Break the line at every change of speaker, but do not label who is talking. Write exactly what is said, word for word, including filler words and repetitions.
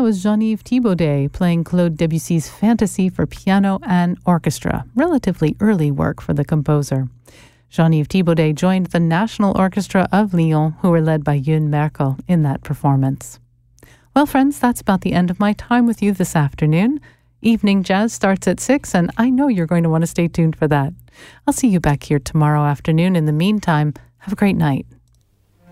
was Jean-Yves Thibaudet playing Claude Debussy's Fantasy for piano and orchestra, relatively early work for the composer. Jean-Yves Thibaudet joined the National Orchestra of Lyon, who were led by Youn Merkel in that performance. Well, friends, that's about the end of my time with you this afternoon. Evening Jazz starts at six, and I know you're going to want to stay tuned for that. I'll see you back here tomorrow afternoon. In the meantime, have a great night.